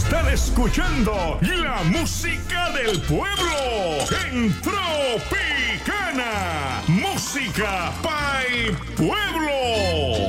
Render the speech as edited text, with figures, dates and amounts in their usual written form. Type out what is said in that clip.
Están escuchando la música del pueblo en Tropicana. Música pa'l pueblo.